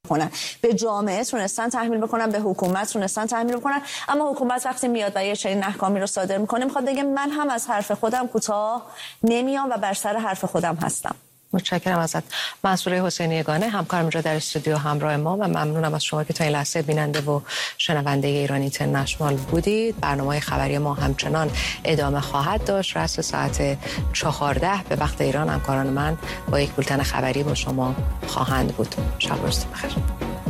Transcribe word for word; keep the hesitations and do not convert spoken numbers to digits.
کنن. به جامعه تونستن تحمیل بکنن، به حکومت تونستن تحمیل بکنن، اما حکومت وقتی میاد و یه چنین احکامی رو صادر میکنه میخواد بگه من هم از حرف خودم کوتاه نمیام و بر سر حرف خودم هستم. متشکرم ازت. منصوره حسینی یگانه همکارم اینجا در استودیو همراه ما و ممنونم از شما که تا این لحظه بیننده و شنونده ایران اینترنشنال بودید. برنامه خبری ما همچنان ادامه خواهد داشت. رأس ساعت چهارده به وقت ایران همکاران من با یک بولتن خبری با شما خواهند بود. شب روزتون بخیر.